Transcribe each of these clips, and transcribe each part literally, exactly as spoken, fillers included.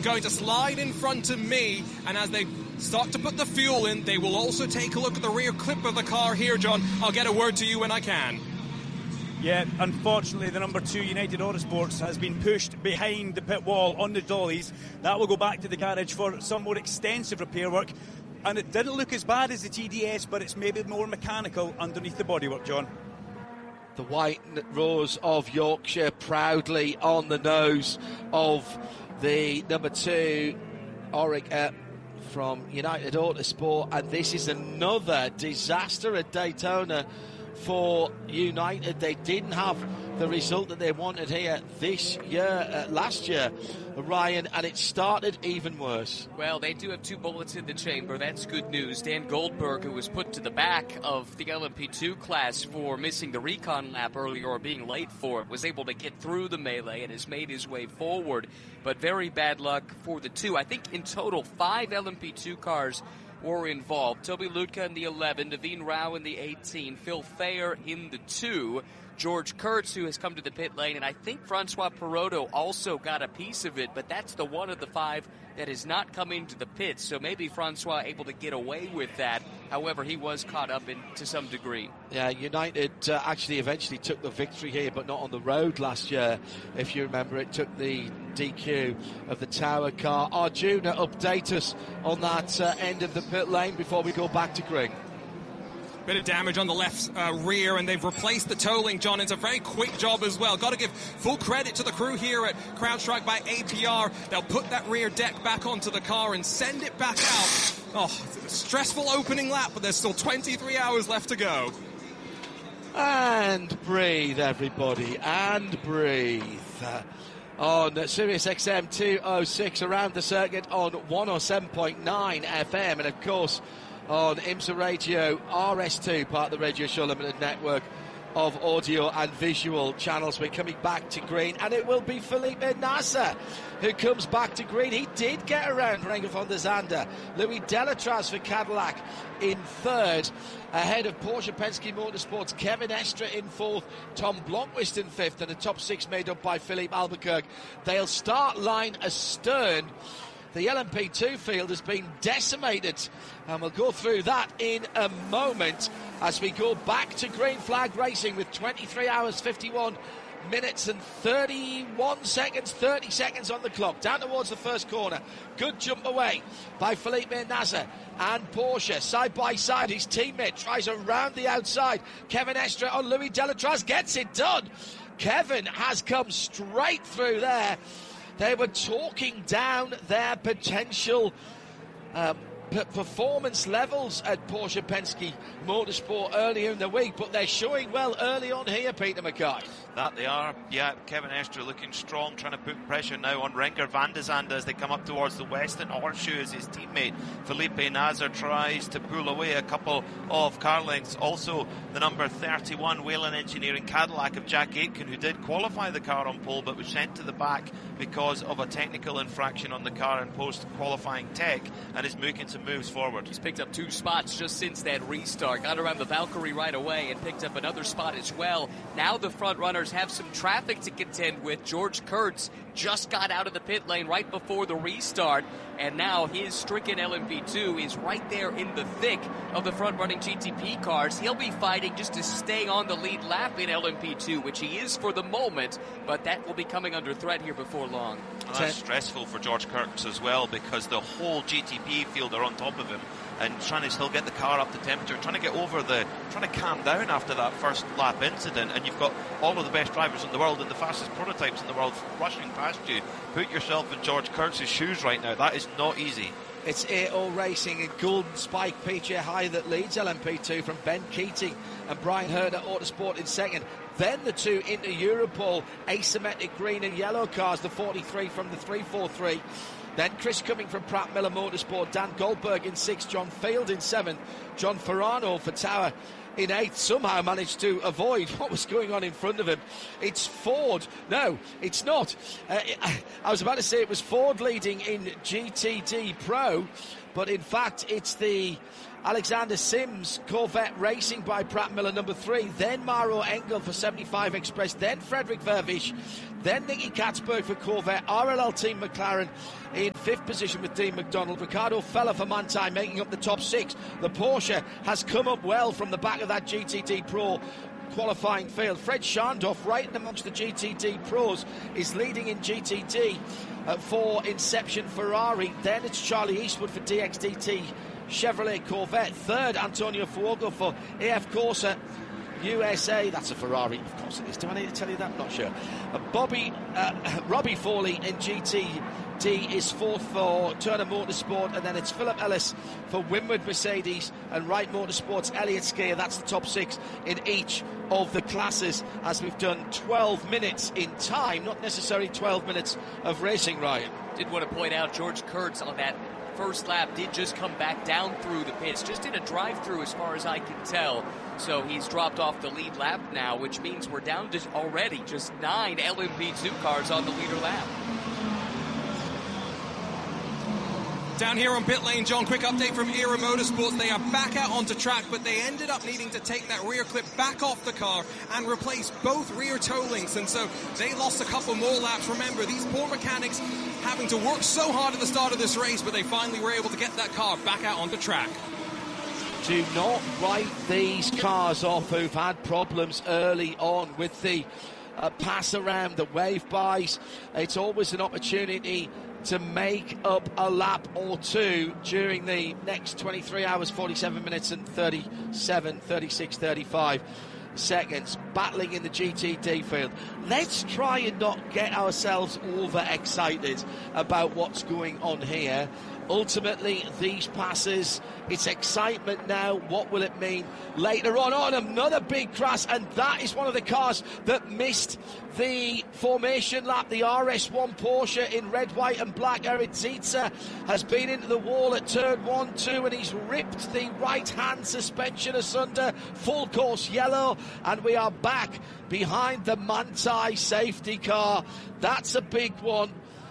going to slide in front of me, and as they start to put the fuel in, they will also take a look at the rear clip of the car here, John. I'll get a word to you when I can. Yeah, unfortunately, the number two United Autosports has been pushed behind the pit wall on the dollies. That will go back to the garage for some more extensive repair work. And it didn't look as bad as the T D S, but it's maybe more mechanical underneath the bodywork, John. The White Rose of Yorkshire proudly on the nose of the number two Oreca from United Autosport. And this is another disaster at Daytona for United. They didn't have the result that they wanted here this year, uh, last year, Ryan, and it started even worse. Well, they do have two bullets in the chamber. That's good news. Dan Goldberg, who was put to the back of the L M P two class for missing the recon lap earlier or being late for it, was able to get through the melee and has made his way forward. But very bad luck for the two. I think in total, five L M P two cars were involved. Toby Lutka in the eleven, Naveen Rao in the eighteen, Phil Thayer in the two, George Kurtz, who has come to the pit lane, and I think Francois Perotto also got a piece of it, but that's the one of the five that has not come into the pits, so maybe Francois able to get away with that. However, he was caught up in to some degree. Yeah, United uh, actually eventually took the victory here, but not on the road last year. If you remember, it took the D Q of the Tower car. Arjuna, update us on that uh, end of the pit lane before we go back to Greg. Bit of damage on the left uh, rear, and they've replaced the tolling, John. It's a very quick job as well. Got to give full credit to the crew here at CrowdStrike by A P R. They'll put that rear deck back onto the car and send it back out. Oh, it's a stressful opening lap, but there's still twenty-three hours left to go. And breathe, everybody, and breathe. Uh, on Sirius X M two oh six around the circuit on one oh seven point nine F M, and of course on IMSA Radio R S two, part of the Radio Show Limited network of audio and visual channels. We're coming back to green, and it will be Felipe Nasser who comes back to green. He did get around Renger van der Zande. Louis Delatraz for Cadillac in third, ahead of Porsche Penske Motorsports. Kevin Estre in fourth, Tom Blomqvist in fifth, and the top six made up by Philippe Albuquerque. They'll start line astern. The L M P two field has been decimated, and we'll go through that in a moment as we go back to green flag racing with twenty-three hours, fifty-one minutes and thirty-one seconds, thirty seconds on the clock, down towards the first corner. Good jump away by Felipe Nasser and Porsche, side by side. His teammate tries around the outside. Kevin Estre on Louis Delatraz, gets it done. Kevin has come straight through there. They were talking down their potential um, p- performance levels at Porsche Penske Motorsport earlier in the week, but they're showing well early on here, Peter Mackay. That they are, yeah. Kevin Estre looking strong, trying to put pressure now on Renger van der Zande as they come up towards the Western Horseshoe as his teammate Felipe Nasser tries to pull away a couple of car lengths. Also, the number thirty-one Whelen Engineering Cadillac of Jack Aitken, who did qualify the car on pole but was sent to the back because of a technical infraction on the car in post-qualifying tech, and is making some moves forward. He's picked up two spots just since that restart. Got around the Valkyrie right away and picked up another spot as well. Now the front runners have some traffic to contend with. George Kurtz just got out of the pit lane right before the restart, and now his stricken L M P two is right there in the thick of the front-running G T P cars. He'll be fighting just to stay on the lead lap in L M P two, which he is for the moment, but that will be coming under threat here before long. And that's stressful for George Kurtz as well, because the whole G T P field are on top of him and trying to still get the car up to temperature, trying to get over the, trying to calm down after that first lap incident, and you've got all of the best drivers in the world and the fastest prototypes in the world rushing past you. Put yourself in George Kurtz's shoes right now. That is not easy. It's A O Racing and Golden Spike P J High that leads L M P two from Ben Keating and Brian Herder Autosport in second. Then the two into Europol asymmetric green and yellow cars, the forty-three from the three forty-three. Then Chris Cumming from Pratt Miller Motorsport, Dan Goldberg in sixth, John Field in seventh, John Ferrano for Tower in eighth. Somehow managed to avoid what was going on in front of him. It's Ford. No, it's not. Uh, I was about to say it was Ford leading in G T D Pro, but in fact it's the Alexander Sims Corvette Racing by Pratt Miller number three, then Maro Engel for seventy-five Express, then Frederick Vervisch, Then Nicky Katzberg for Corvette. R L L Team McLaren in fifth position with Dean McDonald. Ricardo Feller for Manthey making up the top six. The Porsche has come up well from the back of that G T D Pro qualifying field. Fred Scharndorf, right in amongst the G T D Pros, is leading in G T D uh, for Inception Ferrari. Then it's Charlie Eastwood for D X D T Chevrolet Corvette. Third, Antonio Fuoco for A F Corsa U S A. That's a Ferrari, of course it is. Do I need to tell you that? Not sure. Uh, Bobby, uh, Robbie Foley in G T D is fourth for Turner Motorsport, and then it's Philip Ellis for Winward Mercedes and Wright Motorsports. Elliott Skier. That's the top six in each of the classes, as we've done twelve minutes in time, not necessarily twelve minutes of racing, Ryan. Did want to point out George Kurtz on that first lap did just come back down through the pits, just in a drive-through as far as I can tell. So he's dropped off the lead lap now, which means we're down to already just nine L M P two cars on the leader lap. Down here on pit lane, John, quick update from Era Motorsports. They are back out onto track, but they ended up needing to take that rear clip back off the car and replace both rear toe links, and so they lost a couple more laps. Remember, these poor mechanics having to work so hard at the start of this race, but they finally were able to get that car back out onto track. Do not write these cars off who've had problems early on with the uh, pass around, the wave bys. It's always an opportunity to make up a lap or two during the next twenty-three hours, forty-seven minutes and thirty-seven, thirty-six, thirty-five seconds, battling in the G T D field. Let's try and not get ourselves overexcited about what's going on here. Ultimately, these passes, it's excitement now. What will it mean later on? On another big crash, and that is one of the cars that missed the formation lap. The R S one Porsche in red, white and black. Eric Zietze has been into the wall at turn one, two, and he's ripped the right-hand suspension asunder. Full course yellow, and we are back behind the Manthey safety car. That's a big one.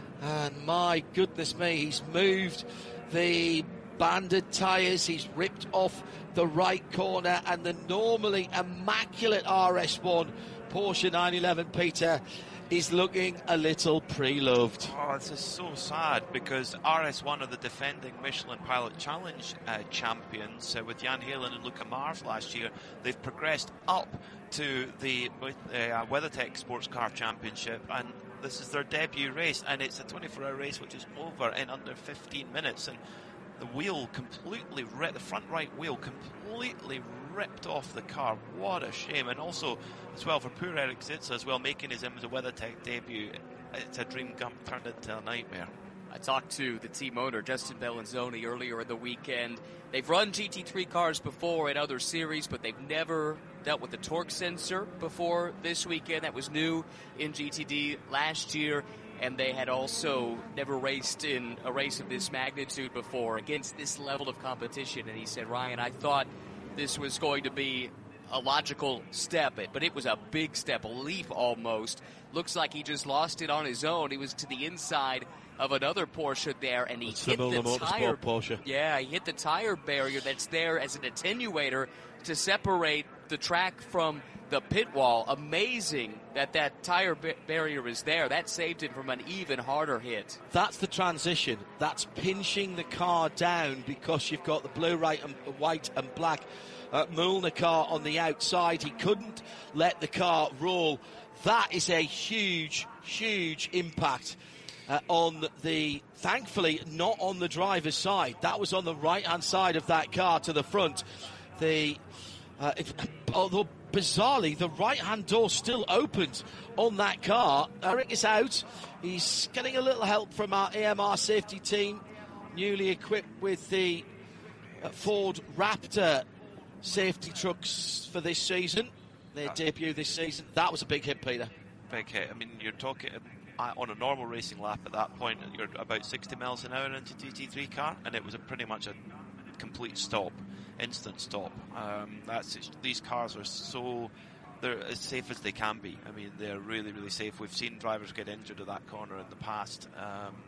And my goodness me, he's moved the banded tyres, he's ripped off the right corner, and the normally immaculate R S one Porsche nine eleven, Peter, is looking a little pre-loved. Oh, this is so sad, because R S one are the defending Michelin Pilot Challenge uh, champions uh, with Jan Halen and Luca Mars last year. They've progressed up to the uh, WeatherTech Sports Car Championship, and this is their debut race, and it's a twenty-four hour race which is over in under fifteen minutes, and the wheel completely ripped, the front right wheel completely ripped off the car. What a shame. And also as well for poor Eric Zietze as well, making his IMSA WeatherTech debut. It's a dream come turned into a nightmare. I talked to the team owner, Justin Bellinzoni, earlier in the weekend. They've run G T three cars before in other series, but they've never dealt with the torque sensor before this weekend. That was new in G T D last year, and they had also never raced in a race of this magnitude before against this level of competition. And he said, Ryan, I thought this was going to be a logical step, but it was a big step, a leap almost. Looks like he just lost it on his own. He was to the inside of another Porsche there, and he it's hit the, the tire. Porsche. Yeah, he hit the tire barrier that's there as an attenuator to separate the track from the pit wall. Amazing that that tire ba- barrier is there. That saved him from an even harder hit. That's the transition. That's pinching the car down, because you've got the blue, right, and white and black uh, Mühlner car on the outside. He couldn't let the car roll. That is a huge, huge impact. Uh, on the, thankfully, not on the driver's side. That was on the right-hand side of that car to the front. The, uh, if, although bizarrely, the right-hand door still opened on that car. Eric is out. He's getting a little help from our A M R safety team, newly equipped with the uh, Ford Raptor safety trucks for this season. Their uh, debut this season. That was a big hit, Peter. Big hit. I mean, you're talking on a normal racing lap at that point, you're about sixty miles an hour into G T three car, and it was a pretty much a complete stop, instant stop. Um, that's these cars are so, they're as safe as they can be. I mean, they're really, really safe. We've seen drivers get injured at that corner in the past, um,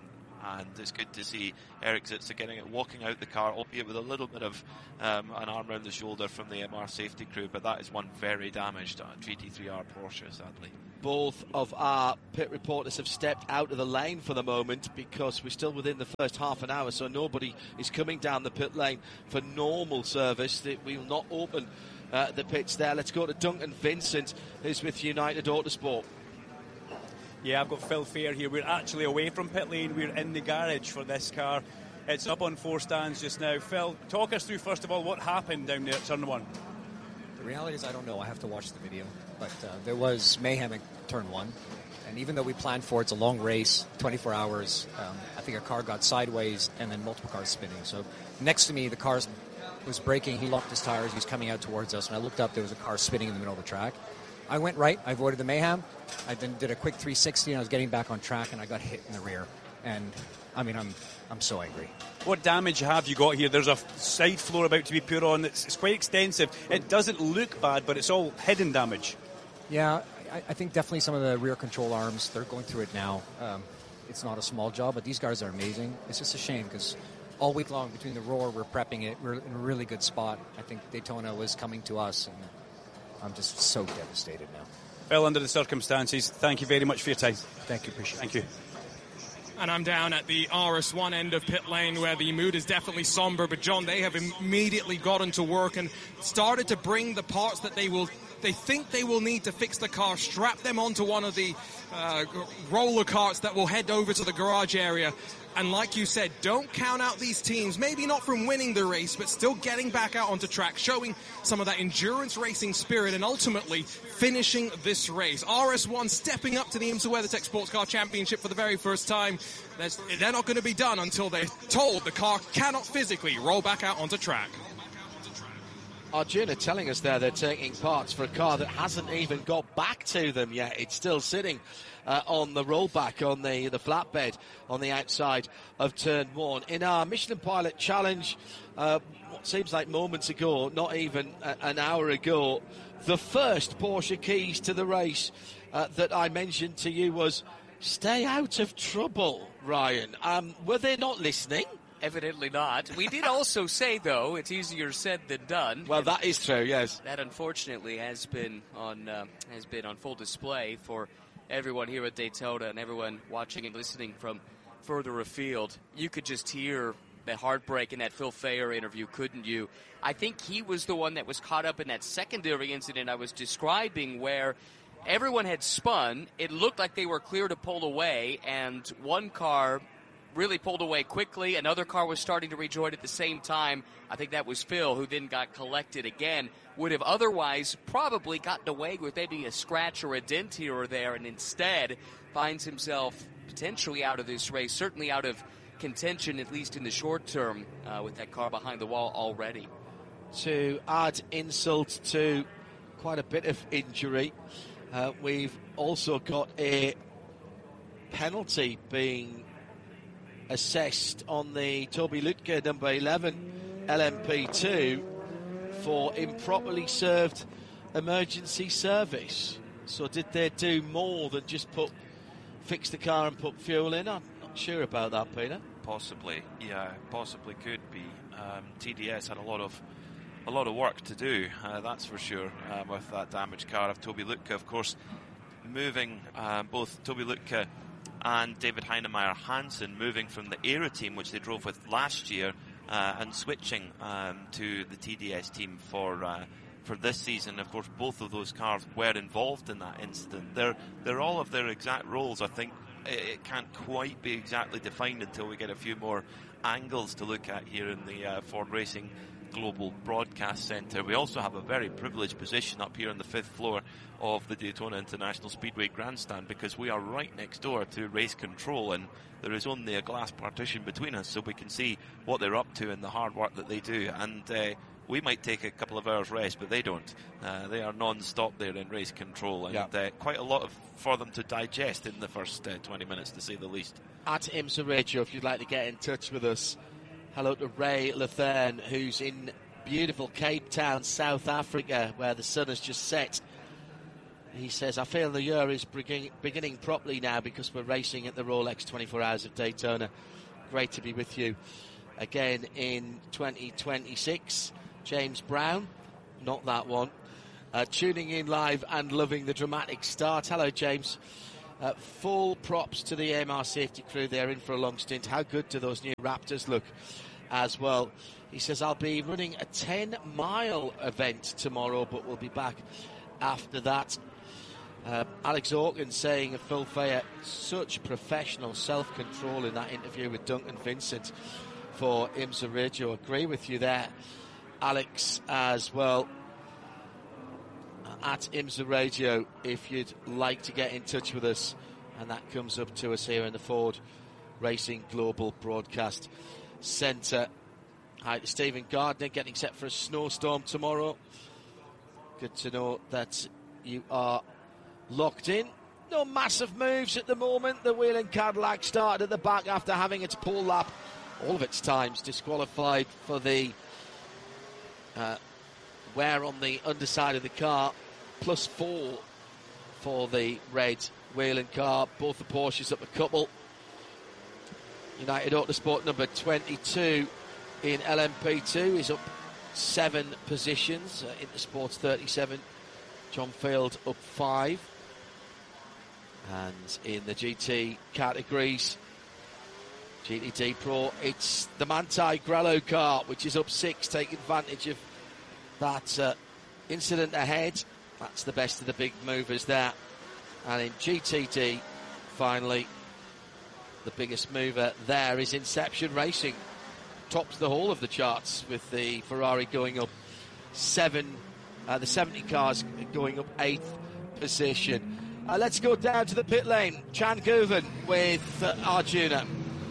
and it's good to see Eric Zitzer getting it, walking out the car, albeit with a little bit of um, an arm around the shoulder from the M R safety crew, but that is one very damaged uh, G T three R Porsche, sadly. Both of our pit reporters have stepped out of the lane for the moment because we're still within the first half an hour, so nobody is coming down the pit lane for normal service. We will not open uh, the pits there. Let's go to Duncan Vincent, who's with United Autosport. Yeah, I've got Phil Fair here. We're actually away from pit lane. We're in the garage for this car. It's up on four stands just now. Phil, talk us through, first of all, what happened down there at turn one. The reality is I don't know. I have to watch the video. But uh, there was mayhem at turn one. And even though we planned for it, it's a long race, twenty-four hours. Um, I think a car got sideways and then multiple cars spinning. So next to me, the car was braking. He locked his tires. He was coming out towards us. And I looked up. There was a car spinning in the middle of the track. I went right. I avoided the mayhem. I then did a quick three sixty, and I was getting back on track, and I got hit in the rear. And, I mean, I'm I'm so angry. What damage have you got here? There's a side floor about to be put on. It's, it's quite extensive. It doesn't look bad, but it's all hidden damage. Yeah, I, I think definitely some of the rear control arms, they're going through it now. Um, it's not a small job, but these guys are amazing. It's just a shame because all week long between the roar, we're prepping it. We're in a really good spot. I think Daytona was coming to us, and I'm just so devastated now. Well, under the circumstances, thank you very much for your time. Thank you, appreciate it. Thank you. And I'm down at the R S one end of pit lane where the mood is definitely somber, but John, they have immediately gotten to work and started to bring the parts that they will they think they will need to fix the car, strap them onto one of the uh, roller carts that will head over to the garage area. And like you said, don't count out these teams, maybe not from winning the race, but still getting back out onto track, showing some of that endurance racing spirit and ultimately finishing this race. R S one stepping up to the IMSA WeatherTech Sports Car Championship for the very first time. There's, they're not going to be done until they're told the car cannot physically roll back out onto track. Arjuna telling us there they're taking parts for a car that hasn't even got back to them yet. It's still sitting uh, on the rollback, on the, the flatbed on the outside of turn one. In our Michelin Pilot Challenge, uh, what seems like moments ago, not even a, an hour ago, the first Porsche keys to the race uh, that I mentioned to you was stay out of trouble, Ryan. Um, were they not listening? Evidently not. We did also say, though, it's easier said than done. Well, that is true, yes. That, unfortunately, has been on uh, has been on full display for everyone here at Daytona and everyone watching and listening from further afield. You could just hear the heartbreak in that Phil Fayer interview, couldn't you? I think he was the one that was caught up in that secondary incident I was describing where everyone had spun. It looked like they were clear to pull away, and one car really pulled away quickly. Another car was starting to rejoin at the same time. I think that was Phil, who then got collected again. Would have otherwise probably gotten away with maybe a scratch or a dent here or there, and instead finds himself potentially out of this race, certainly out of contention, at least in the short term, uh, with that car behind the wall already. To add insult to quite a bit of injury, uh, we've also got a penalty being assessed on the Toby Lutke number eleven L M P two for improperly served emergency service. So did they do more than just put fix the car and put fuel in? I'm not sure about that, Peter. Possibly, yeah, possibly could be. Um, T D S had a lot of a lot of work to do, uh, that's for sure, um, with that damaged car of Toby Lutke, of course, moving uh, both Toby Lutke and David Heinemeier Hansen moving from the Era team, which they drove with last year, uh, and switching um, to the T D S team for uh, for this season. Of course, both of those cars were involved in that incident. They're they're all of their exact roles. I think it, it can't quite be exactly defined until we get a few more angles to look at here in the uh, Ford Racing Global Broadcast Centre. We also have a very privileged position up here on the fifth floor of the Daytona International Speedway Grandstand, because we are right next door to race control, and there is only a glass partition between us, so we can see what they're up to and the hard work that they do. And uh, we might take a couple of hours rest, but they don't. Uh, they are non-stop there in race control, and yeah. uh, quite a lot of, for them to digest in the first uh, twenty minutes, to say the least. At IMSA Radio, if you'd like to get in touch with us, hello to Ray Letherne, who's in beautiful Cape Town, South Africa, where the sun has just set. He says, I feel the year is beginning, beginning properly now because we're racing at the Rolex twenty-four Hours of Daytona. Great to be with you again in twenty twenty-six. James Brown, not that one, uh, tuning in live and loving the dramatic start. Hello, James. Uh, full props to the A M R safety crew. They're in for a long stint. How good do those new Raptors look as well? He says, I'll be running a ten-mile event tomorrow, but we'll be back after that. Uh, Alex Hawkins saying of Phil Fayer, such professional self-control in that interview with Duncan Vincent for IMSA Radio. Agree with you there, Alex, as well. At IMSA Radio, if you'd like to get in touch with us, and that comes up to us here in the Ford Racing Global Broadcast Centre. Hi to Stephen Gardner, getting set for a snowstorm tomorrow. Good to know that you are locked in. No massive moves at the moment. The Whelen Cadillac started at the back after having its pole lap, all of its times, disqualified for the uh, wear on the underside of the car. Plus four for the red Whelen car. Both the Porsches up a couple. United Autosport number twenty-two in L M P two is up seven positions. Uh, Intersports thirty-seven. John Field up five. And in the G T categories, G T D Pro, it's the Manthey Grello car, which is up six, taking advantage of that uh, incident ahead. That's the best of the big movers there. And in G T D, finally, the biggest mover there is Inception Racing. Tops the whole of the charts with the Ferrari going up seven, uh, the seventy cars going up eighth position. Uh, let's go down to the pit lane. Chan Guven with uh, Arjuna.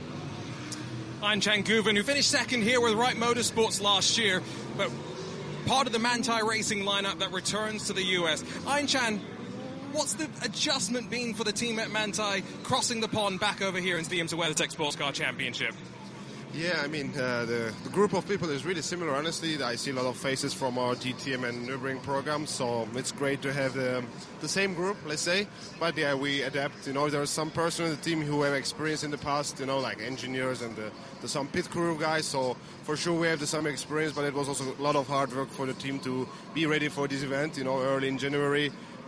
I'm Chan Guven, who finished second here with Wright Motorsports last year, but part of the Manthey Racing lineup that returns to the U S. Ein Chan, what's the adjustment been for the team at Manthey crossing the pond back over here into the IMSA WeatherTech Sports Car Championship? Yeah, I mean, uh, the, the group of people is really similar, honestly. I see a lot of faces from our D T M and Nürburgring programs, so it's great to have the, the same group, let's say. But yeah, we adapt. You know, there are some persons in the team who have experience in the past, you know, like engineers and the, the some pit crew guys, so for sure we have the same experience, but it was also a lot of hard work for the team to be ready for this event, you know, early in January.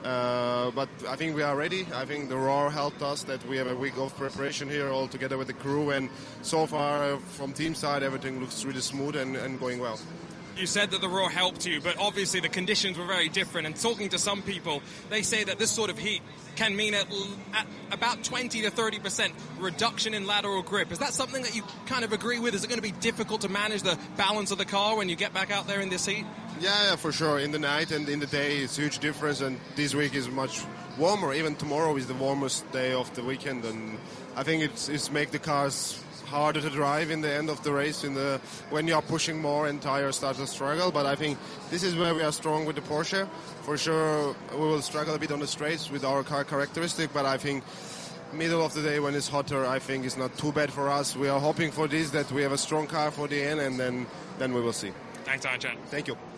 Uh, but I think we are ready. I think the Roar helped us that we have a week of preparation here all together with the crew, and so far uh, from team side everything looks really smooth and, and going well. You said that the Roar helped you, but obviously the conditions were very different, and talking to some people, they say that this sort of heat can mean at, at about twenty to thirty percent reduction in lateral grip. Is that something that you kind of agree with? Is it going to be difficult to manage the balance of the car when you get back out there in this heat? Yeah, yeah, for sure. In the night and in the day, it's a huge difference, and this week is much warmer. Even tomorrow is the warmest day of the weekend, and I think it's, it's make the cars harder to drive in the end of the race in the when you are pushing more and tires start to struggle. But I think this is where we are strong with the Porsche. For sure, we will struggle a bit on the straights with our car characteristic, but I think middle of the day when it's hotter, I think it's not too bad for us. We are hoping for this, that we have a strong car for the end, and then, then we will see. Thanks, Ein Chan. Thank you.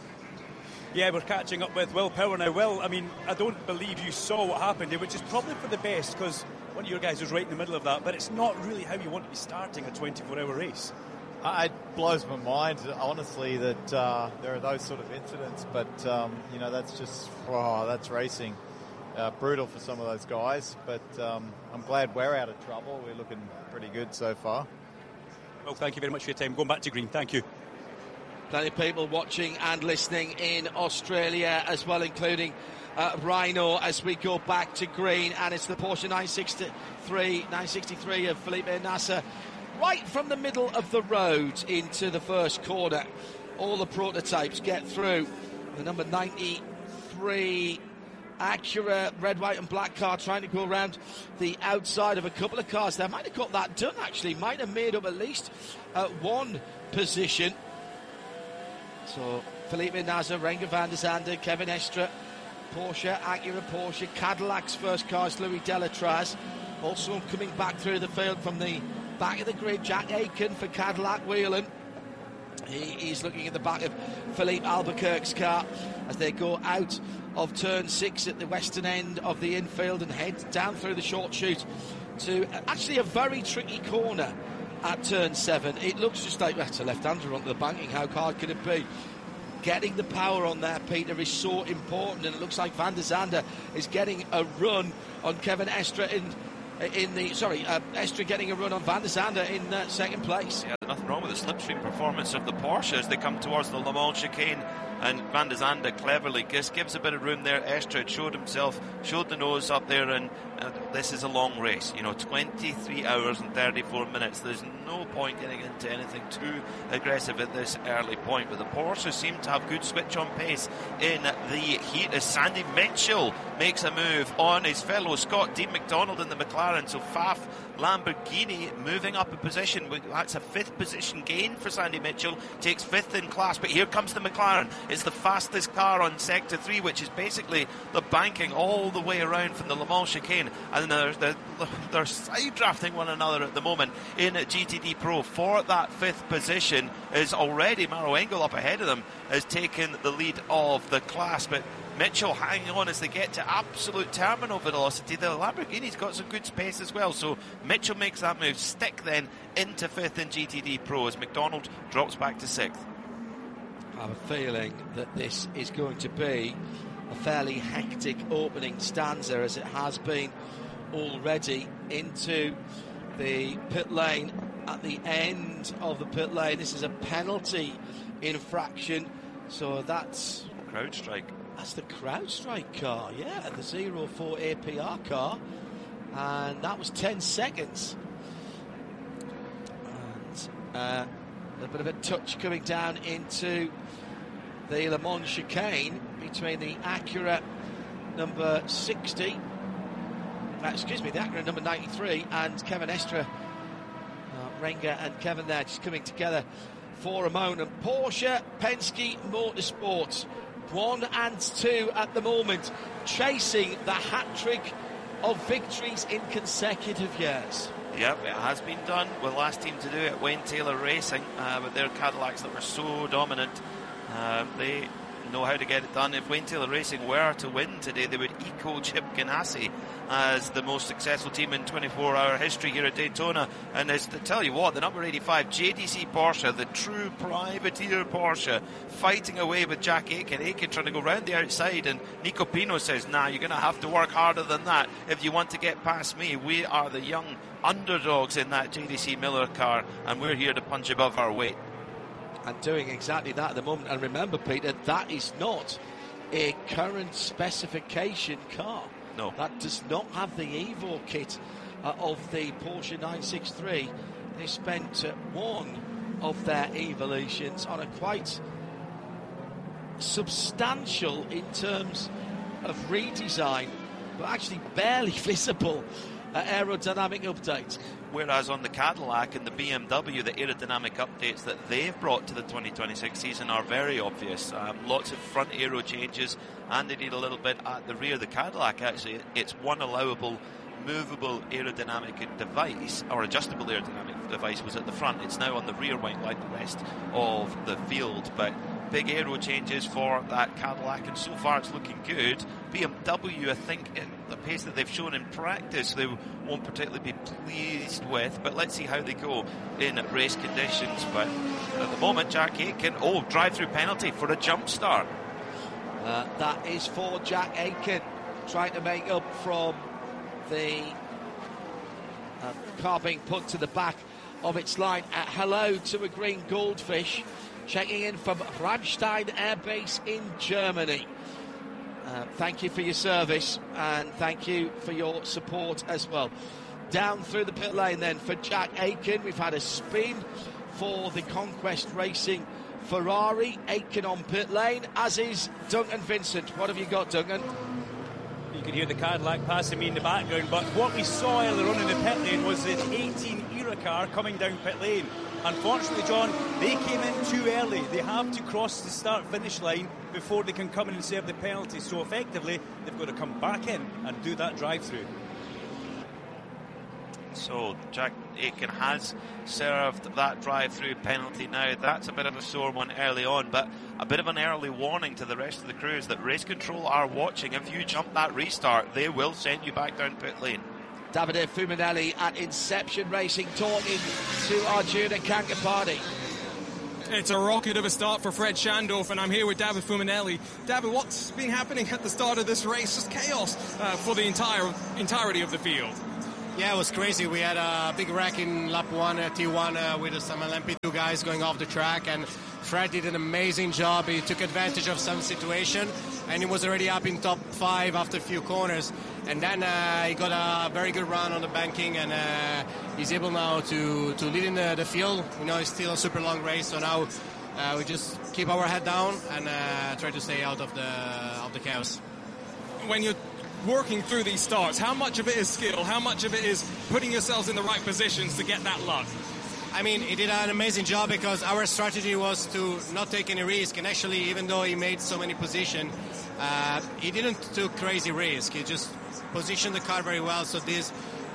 Yeah, we're catching up with Will Power now. Will, I mean, I don't believe you saw what happened here, which is probably for the best, because one of your guys was right in the middle of that, but it's not really how you want to be starting a twenty-four hour race. Uh, it blows my mind, honestly, that uh, there are those sort of incidents, but, um, you know, that's just, oh, that's racing. Uh, brutal for some of those guys, but um, I'm glad we're out of trouble. We're looking pretty good so far. Well, thank you very much for your time. Going back to green, thank you. Plenty of people watching and listening in Australia as well, including uh, Rhino, as we go back to green. And it's the Porsche nine sixty-three, nine sixty-three of Felipe Nasr, right from the middle of the road into the first corner. All the prototypes get through. The number ninety-three Acura red, white and black car trying to go around the outside of a couple of cars there. Might have got that done, actually. Might have made up at least uh, one position. So Felipe Nasr, Renger van der Zande, Kevin Estre, Porsche, Acura, Porsche, Cadillac's first car is Louis Delatraz. Also coming back through the field from the back of the grid, Jack Aiken for Cadillac Whelen. He is looking at the back of Philippe Albuquerque's car as they go out of turn six at the western end of the infield and head down through the short chute to actually a very tricky corner at turn seven. It looks just like that's a left-hander onto the banking. How hard could it be? Getting the power on there, Peter, is so important, and it looks like Van der Zande is getting a run on Kevin Estre in in the sorry uh, Estre getting a run on Van der Zande in uh, second place. Yeah, nothing wrong with the slipstream performance of the Porsche as they come towards the Le Mans chicane, and Van der Zande cleverly just gives a bit of room there. Estre showed himself, showed the nose up there, and uh, this is a long race, you know, twenty-three hours and thirty-four minutes. There's no point getting into anything too aggressive at this early point, but the Porsche seem to have good switch on pace in the heat as Sandy Mitchell makes a move on his fellow Scott Dean McDonald in the McLaren. So Faf Lamborghini moving up a position. That's a fifth position gain for Sandy Mitchell, takes fifth in class, but here comes the McLaren. It's the fastest car on sector three, which is basically the banking all the way around from the Le Mans chicane, and they're, they're, they're side drafting one another at the moment in G T D Pro for that fifth position. Is already Maro Engel up ahead of them, has taken the lead of the class, but Mitchell hanging on as they get to absolute terminal velocity. The Lamborghini's got some good space as well, so Mitchell makes that move. Stick then into fifth in G T D Pro as McDonald drops back to sixth. I have a feeling that this is going to be a fairly hectic opening stanza, as it has been already, into the pit lane. At the end of the pit lane, this is a penalty infraction, so that's CrowdStrike. That's the CrowdStrike car, yeah, the zero four A P R car, and that was ten seconds. And uh, a bit of a touch coming down into the Le Mans chicane between the Acura number sixty, uh, excuse me, the Acura number ninety-three, and Kevin Estre. Uh, Renger and Kevin there just coming together for a moment. Porsche Penske Motorsports, one and two at the moment, chasing the hat-trick of victories in consecutive years. Yep, it has been done. Well, last team to do it, Wayne Taylor Racing, uh, with their Cadillacs that were so dominant. Uh, they know how to get it done. If Wayne Taylor Racing were to win today, they would equal Chip Ganassi as the most successful team in twenty-four hour history here at Daytona. And as to tell you what, the number eighty-five J D C Porsche, the true privateer Porsche, fighting away with Jack Aitken. Aitken trying to go round the outside, and Nico Pino says, nah, you're going to have to work harder than that if you want to get past me. We are the young underdogs in that J D C Miller car, and we're here to punch above our weight. And doing exactly that at the moment. And remember, Peter, that is not a current specification car. No. That does not have the Evo kit uh, of the Porsche nine sixty-three. They spent uh, one of their evolutions on a quite substantial, in terms of redesign, but actually barely visible uh, aerodynamic update. Whereas on the Cadillac and the B M W, the aerodynamic updates that they've brought to the twenty twenty-six season are very obvious. Um, lots of front aero changes, and they need a little bit at the rear. The Cadillac, actually, it's one allowable movable aerodynamic device, or adjustable aerodynamic device, was at the front. It's now on the rear wing like the rest of the field, but big aero changes for that Cadillac, and so far it's looking good. B M W, I think, at the pace that they've shown in practice, they won't particularly be pleased with, but let's see how they go in race conditions. But at the moment, Jack Aitken, oh, drive-through penalty for a jump start. Uh, that is for Jack Aitken, trying to make up from the uh, car being put to the back of its line. Uh, hello to a green goldfish, checking in from Ramstein Air Base in Germany. Uh, thank you for your service, and thank you for your support as well. Down through the pit lane then for Jack Aitken. We've had a spin for the Conquest Racing Ferrari. Aitken on pit lane, as is Duncan Vincent. What have you got, Duncan? You can hear the Cadillac passing me in the background, but what we saw earlier on in the pit lane was the eighteen era car coming down pit lane. Unfortunately, John, they came in too early. They have to cross the start-finish line before they can come in and serve the penalty. So effectively, they've got to come back in and do that drive-through. So Jack Aitken has served that drive-through penalty now. That's a bit of a sore one early on, but a bit of an early warning to the rest of the crews that Race Control are watching. If you jump that restart, they will send you back down pit lane. Davide Fuminelli at Inception Racing talking to Arjuna Kankapati. It's a rocket of a start for Fred Schandorf, and I'm here with David Fuminelli. David, what's been happening at the start of this race? Just chaos uh, for the entire entirety of the field. Yeah, it was crazy. We had a big wreck in lap one, uh, T one, uh, with some L M P two guys going off the track, and Fred did an amazing job. He took advantage of some situation, and he was already up in top five after a few corners. And then uh, he got a very good run on the banking, and uh, he's able now to, to lead in the, the field. You know, it's still a super long race, so now uh, we just keep our head down and uh, try to stay out of the of the chaos. When you're working through these starts, how much of it is skill? How much of it is putting yourselves in the right positions to get that luck? I mean, he did an amazing job because our strategy was to not take any risk. And actually, even though he made so many positions, uh, he didn't take crazy risk. He just positioned the car very well. So this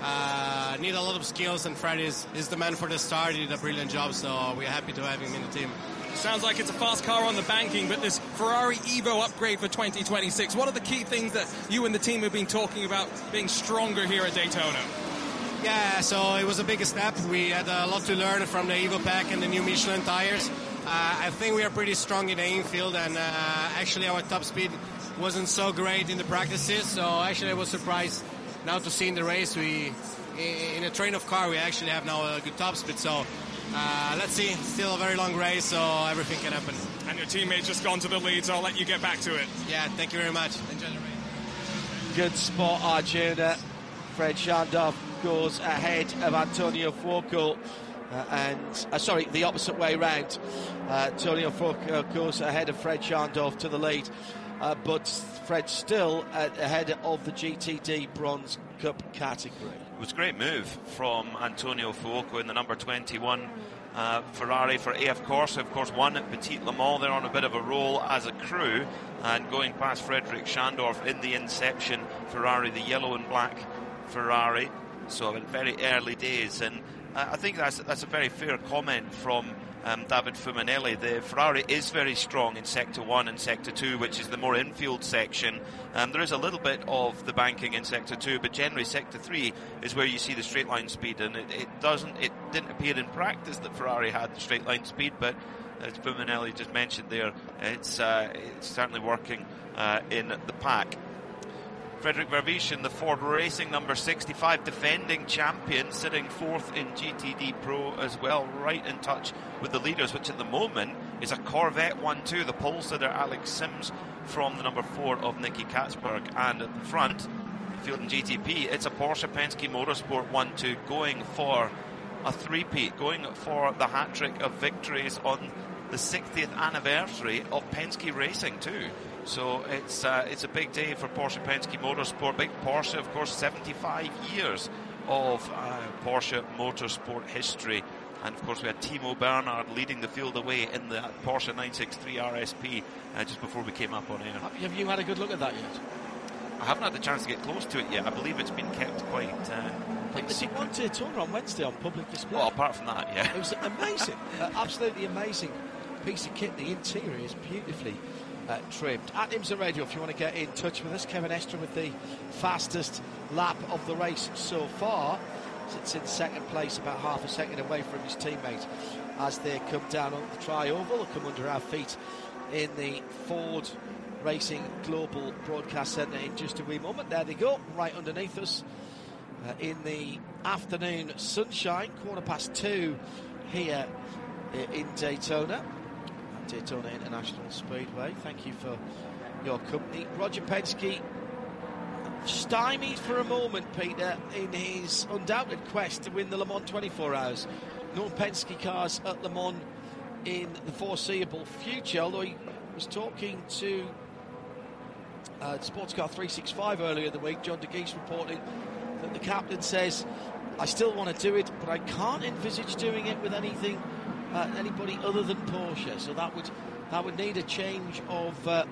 uh, need a lot of skills, and Fred is, is the man for the start. He did a brilliant job, so we're happy to have him in the team. Sounds like it's a fast car on the banking, but this Ferrari Evo upgrade for twenty twenty-six, what are the key things that you and the team have been talking about being stronger here at Daytona? Yeah, so it was a big step. We had a lot to learn from the Evo Pack and the new Michelin tires. Uh, I think we are pretty strong in the infield, and uh, actually our top speed wasn't so great in the practices, so actually I was surprised now to see in the race we in a train of car we actually have now a good top speed. So uh, let's see, still a very long race, so everything can happen. And your teammate's just gone to the lead, so I'll let you get back to it. Yeah, thank you very much. Enjoy the race. Good spot, Arjuna. Fred Schandorf goes ahead of Antonio Fuoco, uh, and uh, sorry, the opposite way round. Uh, Antonio Fuoco goes ahead of Fred Schandorf to the lead, uh, but Fred still at, ahead of the G T D Bronze Cup category. It was a great move from Antonio Fuoco in the number twenty-one uh, Ferrari for A F Corse. Of course, won at Petit Le Mans. They're on a bit of a roll as a crew, and going past Frederick Schandorf in the Inception Ferrari, the yellow and black Ferrari. So in very early days, and uh, I think that's that's a very fair comment from um, David Fuminelli. The Ferrari is very strong in Sector one and Sector two, which is the more infield section. Um, there is a little bit of the banking in Sector two, but generally Sector three is where you see the straight line speed, and it, it doesn't it didn't appear in practice that Ferrari had the straight line speed, but as Fuminelli just mentioned there, it's uh, it's certainly working uh, in the pack. Frederick Vervish in the Ford Racing number sixty-five, defending champion, sitting fourth in G T D Pro as well, right in touch with the leaders, which at the moment is a Corvette one two, the pole sitter Alex Sims from the number four of Nicky Katzberg. And at the front, field in G T P, it's a Porsche Penske Motorsport one two going for a three-peat, going for the hat-trick of victories on the sixtieth anniversary of Penske Racing too. So it's uh, it's a big day for Porsche Penske Motorsport. Big Porsche, of course, seventy-five years of uh, Porsche Motorsport history. And, of course, we had Timo Bernhard leading the field away in the Porsche nine sixty-three R S P uh, just before we came up on air. Have you had a good look at that yet? I haven't had the chance to get close to it yet. I believe it's been kept quite, uh, quite Did secret. you want to tour on Wednesday on public display? Well, apart from that, yeah. It was amazing, uh, absolutely amazing piece of kit. The interior is beautifully uh, trimmed. At IMSA Radio, if you want to get in touch with us, Kevin Estre with the fastest lap of the race so far. Sits in second place, about half a second away from his teammate as they come down on the tri-oval. They'll come under our feet in the Ford Racing Global Broadcast Centre in just a wee moment. There they go, right underneath us uh, in the afternoon sunshine, quarter past two here uh, in Daytona. Daytona International Speedway. Thank you for your company. Roger Penske stymied for a moment, Peter, in his undoubted quest to win the Le Mans twenty-four hours. No Penske cars at Le Mans in the foreseeable future, although he was talking to uh, Sports Car three sixty-five earlier in the week. John de Geest reporting that the captain says, I still want to do it, but I can't envisage doing it with anything Uh, anybody other than Porsche, so that would that would need a change of uh,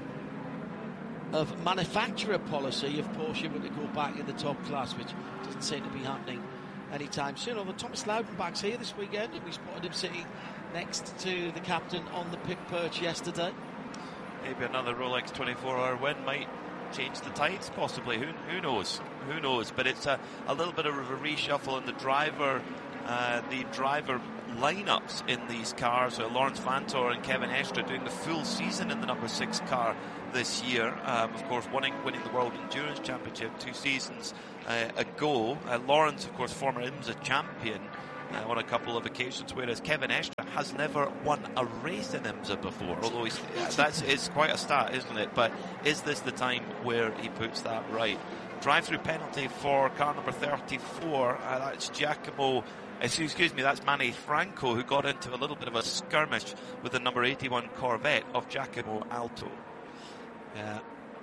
of manufacturer policy if Porsche were to go back in the top class, which doesn't seem to be happening anytime soon. Although Thomas Loudenbach's here this weekend, and we spotted him sitting next to the captain on the pit perch yesterday. Maybe another Rolex twenty-four hour win might change the tides, possibly. Who, who knows? Who knows? But it's a, a little bit of a reshuffle in the driver, uh, the driver lineups in these cars. Uh, Lawrence Vantor and Kevin Estre doing the full season in the number six car this year. Um, of course, winning winning the World Endurance Championship two seasons uh, ago. Uh, Lawrence, of course, former IMSA champion uh, on a couple of occasions, whereas Kevin Estre has never won a race in IMSA before. Although he's, uh, that's is quite a stat, isn't it? But is this the time where he puts that right? Drive-through penalty for car number thirty-four. Uh, that's Giacomo. Excuse me, that's Manny Franco, who got into a little bit of a skirmish with the number eighty-one Corvette of Giacomo Alto. Yeah.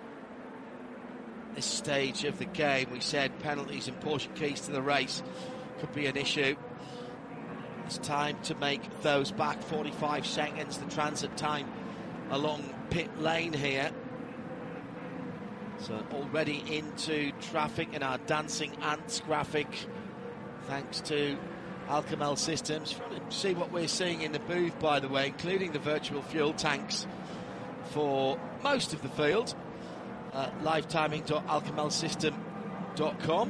This stage of the game, we said penalties and Porsche keys to the race could be an issue. It's time to make those back. forty-five seconds, the transit time along pit lane here. So already into traffic in our Dancing Ants graphic, thanks to Alcamel Systems. See what we're seeing in the booth, by the way, including the virtual fuel tanks for most of the field. Uh, live timing dot alcamel system dot com.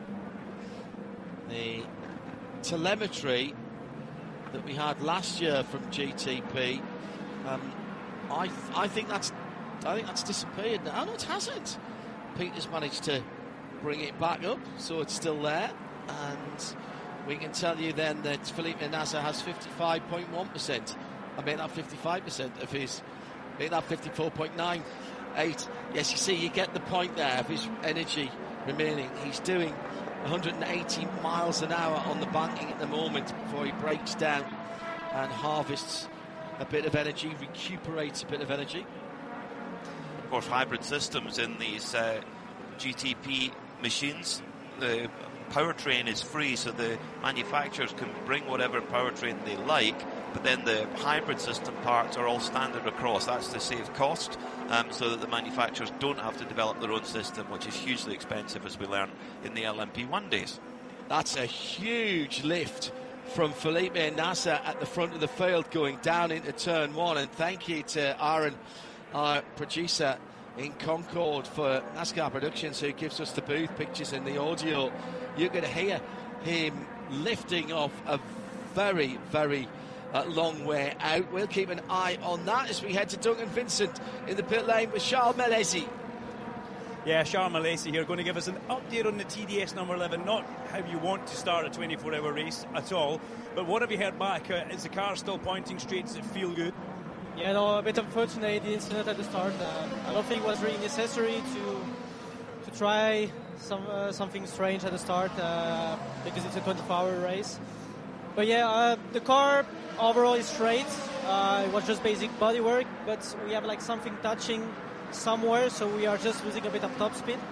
The telemetry that we had last year from G T P, um, I th- I think that's I think that's disappeared now. No, it hasn't. Peter's managed to bring it back up, so it's still there, and we can tell you then that Felipe Nasr has fifty-five point one percent. I mean that fifty-five percent of his, I mean that fifty-four point nine eight. Yes, you see, you get the point there of his energy remaining. He's doing one hundred eighty miles an hour on the banking at the moment before he breaks down and harvests a bit of energy, recuperates a bit of energy. Of course, hybrid systems in these uh, G T P machines. The powertrain is free, so the manufacturers can bring whatever powertrain they like, but then the hybrid system parts are all standard across. That's to save cost, um, so that the manufacturers don't have to develop their own system, which is hugely expensive, as we learn in the L M P one days. That's a huge lift from Felipe Nasr at the front of the field going down into turn one, and thank you to Aaron, our producer in Concord, for NASCAR Productions, who gives us the booth pictures and the audio. You're going to hear him lifting off a very, very uh, long way out. We'll keep an eye on that as we head to Duncan Vincent in the pit lane with Charles Malesi. Yeah, Charles Malesi here, going to give us an update on the T D S number eleven. Not how you want to start a twenty-four hour race at all, but what have you heard back? Uh, is the car still pointing straight? Does it feel good? Yeah, no, a bit unfortunate, the incident at the start. Uh, I don't think it was really necessary to to try some uh, something strange at the start uh, because it's a twenty-four hour race. But yeah, uh, the car overall is straight. Uh, it was just basic bodywork, but we have like something touching somewhere, so we are just losing a bit of top speed.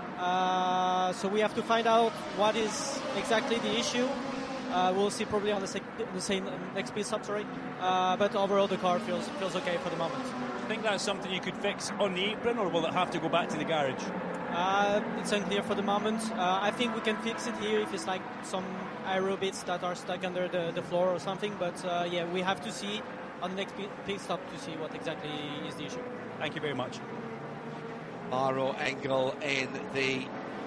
Uh, so we have to find out what is exactly the issue. Uh, we'll see probably on the, sec- the same next pit stop, sorry. Uh, but overall, the car feels feels okay for the moment. Do you think that's something you could fix on the apron, or will it have to go back to the garage? Uh, it's unclear for the moment. Uh, I think we can fix it here if it's like some aero bits that are stuck under the, the floor or something. But uh, yeah, we have to see on the next pit stop to see what exactly is the issue. Thank you very much. Maro Engel in the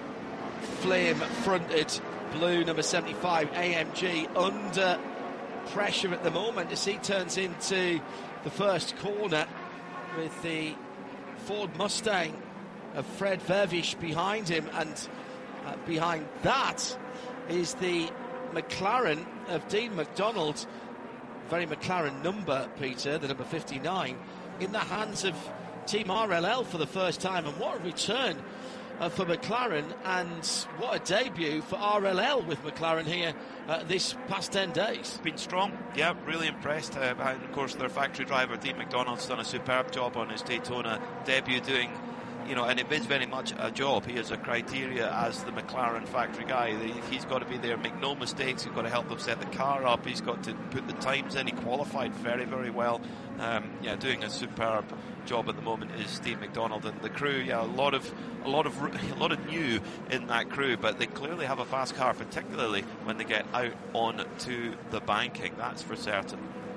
flame-fronted blue number seventy-five A M G, under pressure at the moment as he turns into the first corner with the Ford Mustang of Fred Vervish behind him, and uh, behind that is the McLaren of Dean McDonald. Very McLaren number, Peter, the number fifty-nine, in the hands of Team R L L for the first time. And what a return uh, for McLaren, and what a debut for R L L with McLaren here uh, this past ten days. Been strong, yeah, really impressed. Uh, and of course, their factory driver Dean McDonald's done a superb job on his Daytona debut, doing you know, and it is very much a job. He has a criteria as the McLaren factory guy. He's got to be there, make no mistakes. He's got to help them set the car up. He's got to put the times in. He qualified very, very well. Um, yeah, doing a superb job at the moment is Steve McDonald and the crew. Yeah, a lot of, a lot of, a lot of new in that crew, but they clearly have a fast car, particularly when they get out on to the banking. That's for certain.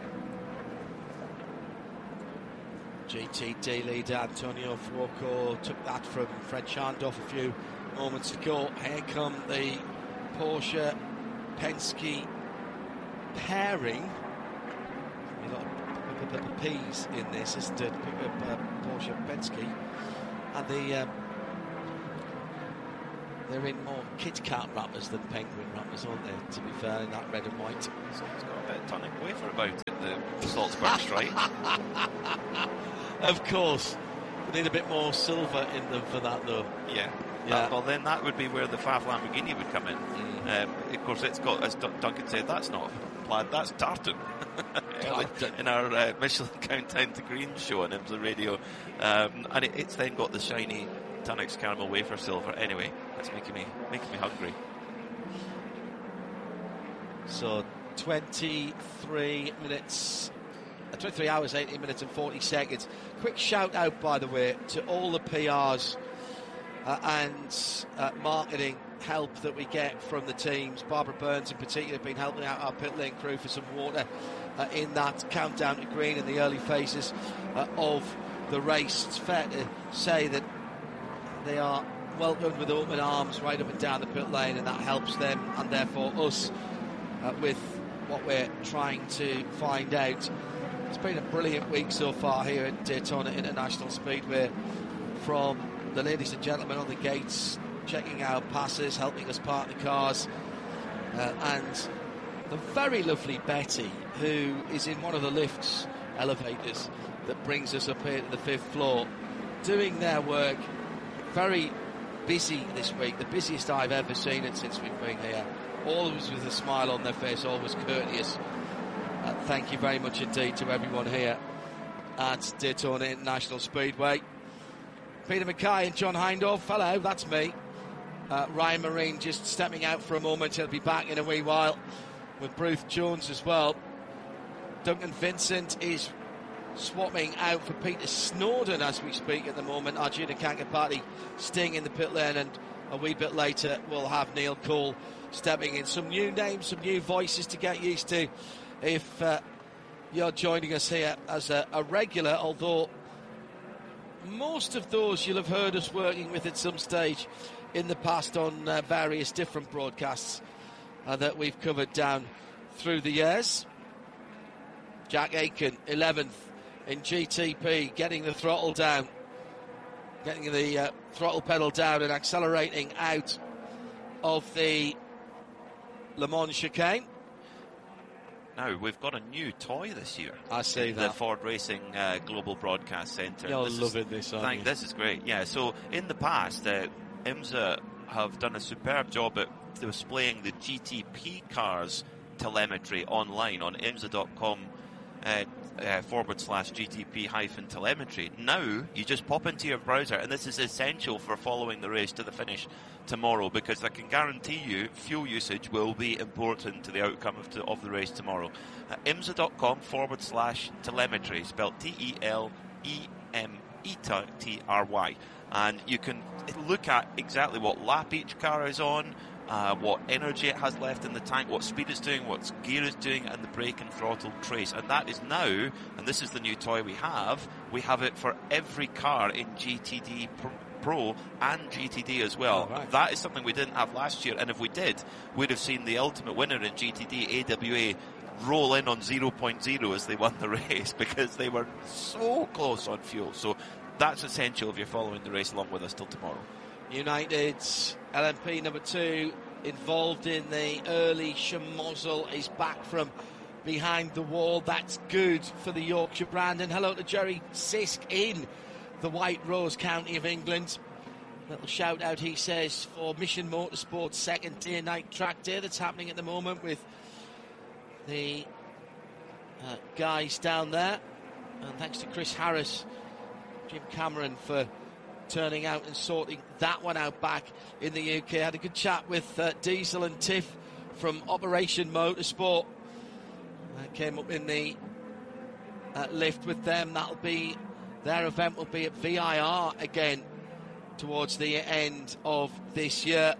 G T D leader Antonio Fuoco took that from Fred Schandorf a few moments ago. Here come the Porsche Penske pairing. A lot of P's in this, isn't it? Porsche Penske. And the um, they're in more Kit Kat wrappers than Penguin wrappers, aren't they, to be fair, in that red and white. Someone's got a bit of tonic wafer about it, the Salzburg strike. Of course. We need a bit more silver in them for that, though. Yeah. Yeah. Uh, well, then that would be where the F A F Lamborghini would come in. Mm. Um, of course, it's got, as Duncan said, that's not plaid, that's tartan. In our uh, Michelin Countdown to Green show on IMSA Radio. Um, and it, it's then got the shiny Tunnocks caramel wafer silver. Anyway, that's making me making me hungry. So, twenty-three minutes... twenty-three hours, eighteen minutes and forty seconds. Quick shout out, by the way, to all the P Rs uh, and uh, marketing help that we get from the teams. Barbara Burns in particular been helping out our pit lane crew for some water uh, in that countdown to green in the early phases uh, of the race. It's fair to say that they are welcomed with open arms right up and down the pit lane, and that helps them and therefore us uh, with what we're trying to find out. It's been a brilliant week so far here at Daytona International Speedway, from the ladies and gentlemen on the gates checking out passes, helping us park the cars, uh, and the very lovely Betty, who is in one of the lifts, elevators, that brings us up here to the fifth floor, doing their work. Very busy this week, the busiest I've ever seen it since we've been here. Always with a smile on their face, always courteous. Uh, thank you very much indeed to everyone here at Daytona International Speedway. Peter Mackay and John Hindhaugh, hello, that's me. Uh, Ryan Marine just stepping out for a moment. He'll be back in a wee while with Bruce Jones as well. Duncan Vincent is swapping out for Peter Snowden as we speak at the moment. Arjuna Kankapati staying in the pit lane, and a wee bit later we'll have Neil Cole stepping in. Some new names, some new voices to get used to if uh, you're joining us here as a, a regular, although most of those you'll have heard us working with at some stage in the past on uh, various different broadcasts uh, that we've covered down through the years. Jack Aitken, eleventh in G T P, getting the throttle down, getting the uh, throttle pedal down and accelerating out of the Le Mans chicane. Now, we've got a new toy this year. I see in that. The Ford Racing uh, Global Broadcast Centre. You're this loving is, this, aren't thank, you? This is great, yeah. So, in the past, uh, IMSA have done a superb job at displaying the G T P cars telemetry online on IMSA dot com uh, uh, forward slash G T P hyphen telemetry. Now, you just pop into your browser, and this is essential for following the race to the finish tomorrow, because I can guarantee you fuel usage will be important to the outcome of, to, of the race tomorrow. Uh, IMSA dot com forward slash telemetry, spelled T E L E M E T R Y. And you can look at exactly what lap each car is on, uh, what energy it has left in the tank, what speed it's doing, what gear it's doing, and the brake and throttle trace. And that is now, and this is the new toy we have, we have it for every car in G T D Pro. Pro and G T D as well. Oh, right. That is something we didn't have last year, and if we did, we'd have seen the ultimate winner in G T D, A W A, roll in on zero point zero as they won the race, because they were so close on fuel. So that's essential if you're following the race along with us till tomorrow. United's L M P number two, involved in the early Schmozzle, is back from behind the wall. That's good for the Yorkshire brand. And hello to Jerry Sisk in the White Rose County of England. Little shout out, he says, for Mission Motorsports second day night track day that's happening at the moment with the uh, guys down there. And thanks to Chris Harris, Jim Cameron for turning out and sorting that one out back in the U K. I had a good chat with uh, Diesel and Tiff from Operation Motorsport. I came up in the uh, lift with them. That'll be, their event will be at V I R again towards the end of this year,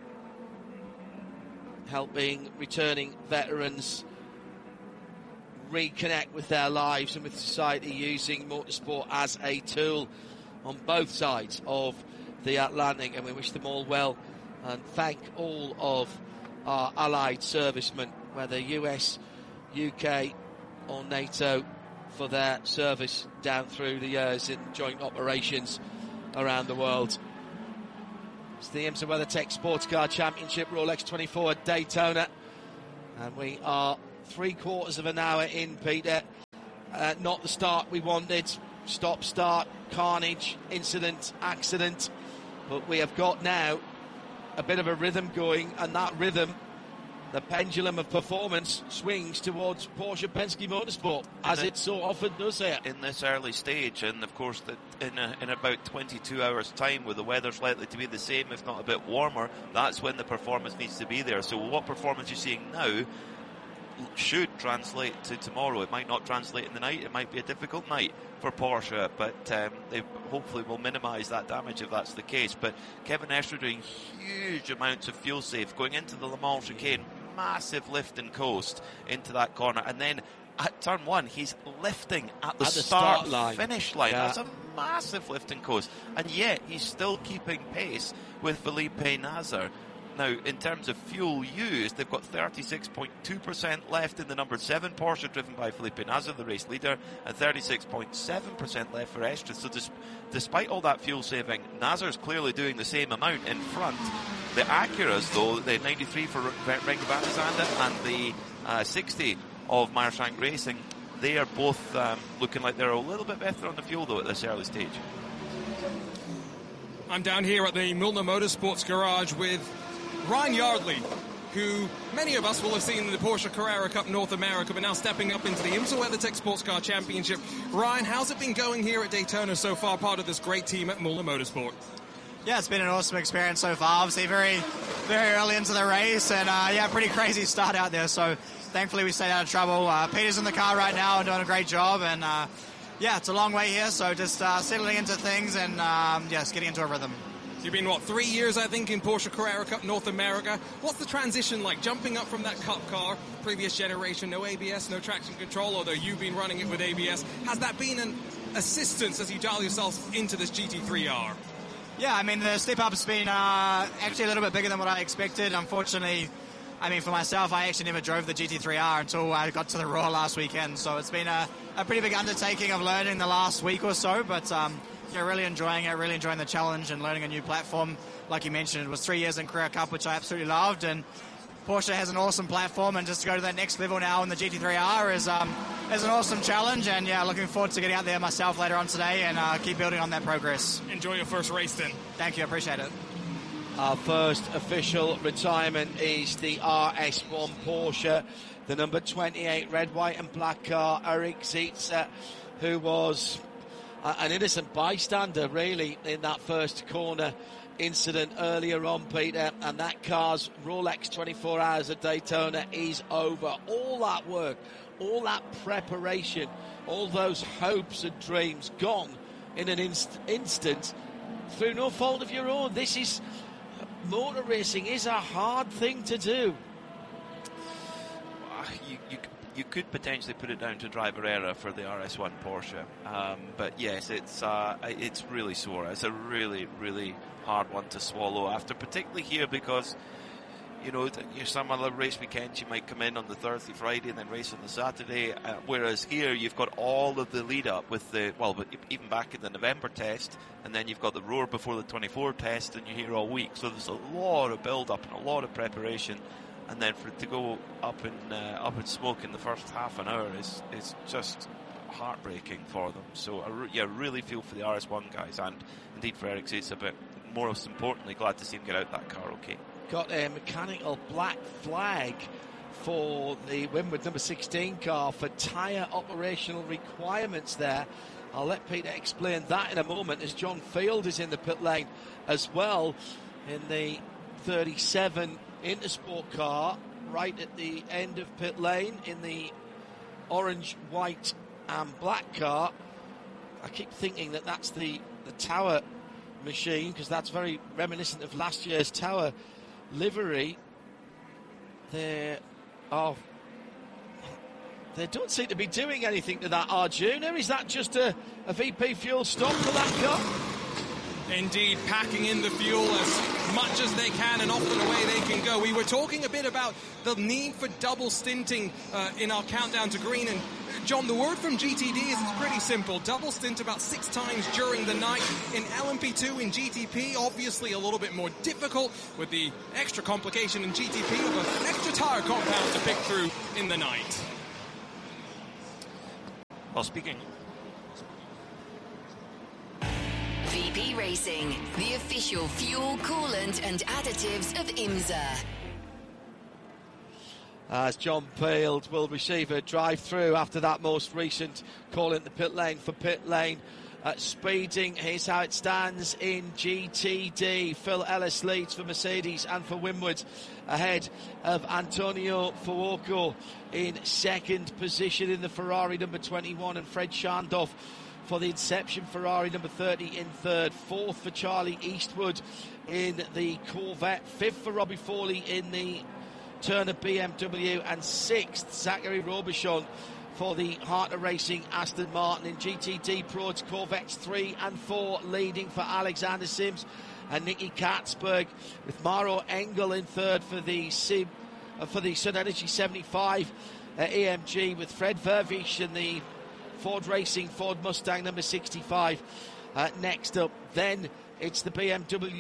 helping returning veterans reconnect with their lives and with society, using motorsport as a tool on both sides of the Atlantic. And we wish them all well and thank all of our allied servicemen, whether U S, U K or NATO, for their service down through the years in joint operations around the world. It's the IMSA WeatherTech Sports Car Championship Rolex twenty-four at Daytona, and we are three quarters of an hour in, Peter. Uh, not the start we wanted. Stop, start, carnage, incident, accident. But we have got now a bit of a rhythm going, and that rhythm, the pendulum of performance, swings towards Porsche Penske Motorsport, as it so often does here. In this early stage, and of course that in, a, in about twenty-two hours time, where the weather's likely to be the same, if not a bit warmer, that's when the performance needs to be there. So what performance you're seeing now should translate to tomorrow. It might not translate in the night. It might be a difficult night for Porsche, but um, they hopefully will minimise that damage if that's the case. But Kevin Estre doing huge amounts of fuel save going into the Le Mans chicane, massive lift and coast into that corner, and then at turn one he's lifting at the, at the start, start line. finish line. Yeah. That's a massive lift and coast, and yet he's still keeping pace with Felipe Nasr. Now, in terms of fuel used, they've got thirty-six point two percent left in the number seven Porsche, driven by Felipe Nasr, the race leader, and thirty-six point seven percent left for Estre. So dis- despite all that fuel saving, Nasr's clearly doing the same amount in front. The Acuras, though, the ninety-three for Renger van der Zande and the uh, sixty of Meyershank Racing, they are both um, looking like they're a little bit better on the fuel, though, at this early stage. I'm down here at the Milner Motorsports Garage with Ryan Yardley, who many of us will have seen in the Porsche Carrera Cup North America, but now stepping up into the IMSA WeatherTech Sports Car Championship. Ryan, how's it been going here at Daytona so far, part of this great team at Milner Motorsport? Yeah, it's been an awesome experience so far. Obviously, very, very early into the race, and uh, yeah, pretty crazy start out there. So, thankfully, we stayed out of trouble. Uh, Peter's in the car right now and doing a great job, and uh, yeah, it's a long way here. So, just uh, settling into things and um, yes, getting into a rhythm. You've been, what, three years, I think, in Porsche Carrera Cup North America. What's the transition like, jumping up from that Cup car, previous generation, no A B S, no traction control, although you've been running it with A B S. Has that been an assistance as you dial yourself into this G T three R? Yeah, I mean, the step-up's been uh, actually a little bit bigger than what I expected. Unfortunately, I mean, for myself, I actually never drove the G T three R until I got to the Raw last weekend. So it's been a, a pretty big undertaking of learning the last week or so, but um, yeah, really enjoying it, really enjoying the challenge and learning a new platform. Like you mentioned, it was three years in Carrera Cup, which I absolutely loved, and Porsche has an awesome platform, and just to go to that next level now in the G T three R is um, is an awesome challenge, and yeah, looking forward to getting out there myself later on today and uh, keep building on that progress. Enjoy your first race then. Thank you, I appreciate it. Our first official retirement is the R S one Porsche, the number twenty-eight red, white and black car, Eric Zietze, who was an innocent bystander really in that first corner incident earlier on, Peter, and that car's Rolex twenty-four hours at Daytona is over. All that work, all that preparation, all those hopes and dreams gone in an inst- instant through no fault of your own. This is, motor racing is a hard thing to do. You, you, you could potentially put it down to driver error for the R S one Porsche, um, but yes, it's uh, it's really sore. It's a really, really hard one to swallow after, particularly here because, you know, some other race weekends you might come in on the Thursday, Friday and then race on the Saturday, uh, whereas here you've got all of the lead up with the, well, but even back in the November test, and then you've got the Roar before the twenty-four test, and you're here all week, so there's a lot of build up and a lot of preparation, and then for it to go up in uh, up in smoke in the first half an hour is is just heartbreaking for them. So I re- yeah, really feel for the R S one guys, and indeed for Eric Zietze, but most importantly, glad to see him get out that car okay. Got a mechanical black flag for the Winward number sixteen car for tyre operational requirements there. I'll let Peter explain that in a moment, as John Field is in the pit lane as well in the thirty-seven Intersport car, right at the end of pit lane in the orange, white and black car. I keep thinking that that's the, the Tower machine, because that's very reminiscent of last year's Tower livery. There are... They don't seem to be doing anything to that, Arjuna. Is that just a, a V P fuel stop for that car? Indeed, packing in the fuel as much as they can, and off and away they can go. We were talking a bit about the need for double stinting uh, in our countdown to green, and John, the word from G T D is it's pretty simple. Double stint about six times during the night. In L M P two, in G T P, obviously a little bit more difficult with the extra complication in G T P of an extra tyre compound to pick through in the night. Well, speaking... V P Racing, the official fuel, coolant and additives of IMSA. As John Field will receive a drive-through after that most recent call in the pit lane for pit lane. Uh, speeding, here's how it stands in G T D. Phil Ellis leads for Mercedes and for Winward, ahead of Antonio Fuoco in second position in the Ferrari number twenty-one, and Fred Schandorf for the Inception Ferrari number thirty in third. Fourth for Charlie Eastwood in the Corvette. Fifth for Robbie Foley in the Turner B M W, and sixth Zachary Robichon for the Heart of Racing Aston Martin. In G T D Pro, it's Corvettes three and four leading for Alexander Sims and Nicky Katzberg, with Maro Engel in third for the Sim, uh, for the Sun Energy seventy-five uh, A M G, with Fred Vervish and the Ford Racing Ford Mustang number sixty-five uh, next up. Then it's the B M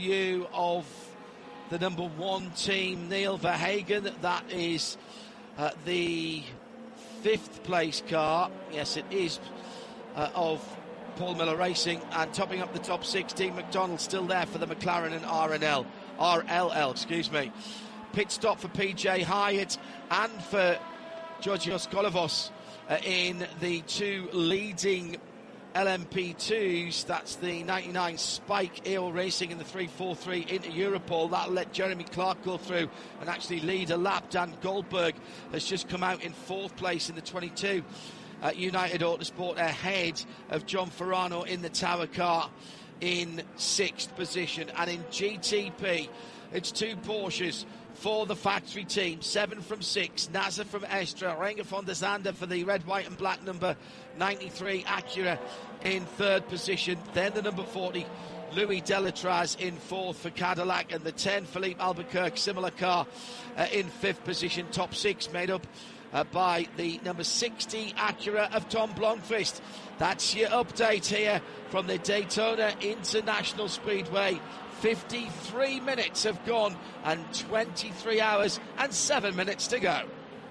W of the number one team, Neil Verhagen. That is uh, the fifth place car. Yes, it is uh, of Paul Miller Racing. And topping up the top sixteen, McDonald still there for the McLaren and R N L, R L L, excuse me. Pit stop for P J Hyatt and for Georgios Golovos uh, in the two leading L M P twos. That's the ninety-nine Spike A O Racing and the three forty-three into Europol. That'll let Jeremy Clark go through and actually lead a lap. Dan Goldberg has just come out in fourth place in the twenty-two uh, United Autosport, ahead of John Ferrano in the Tower car in sixth position. And in G T P, it's two Porsches for the factory team, seven from six, Nasser from Estra, Renger von der Zande for the red, white and black number ninety-three Acura in third position. Then the number forty, Louis Delatraz in fourth for Cadillac, and the ten, Philippe Albuquerque, similar car uh, in fifth position. Top six made up uh, by the number sixty Acura of Tom Blomqvist. That's your update here from the Daytona International Speedway. fifty-three minutes have gone and twenty-three hours and seven minutes to go.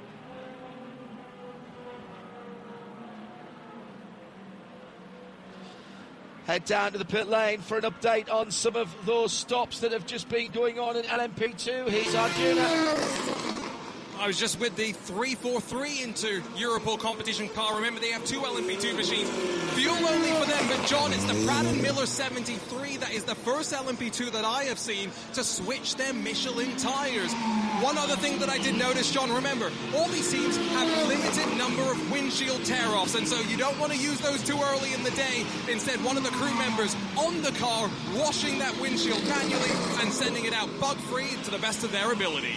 Head down to the pit lane for an update on some of those stops that have just been going on in L M P two. Here's Arjuna. I was just with the three forty-three into Europol competition car. Remember, they have two L M P two machines. Fuel only for them, but John, it's the Pratt and Miller seventy-three that is the first L M P two that I have seen to switch their Michelin tyres. One other thing that I did notice, John, remember, all these teams have a limited number of windshield tear-offs, and so you don't want to use those too early in the day. Instead, one of the crew members on the car washing that windshield manually and sending it out bug-free to the best of their ability.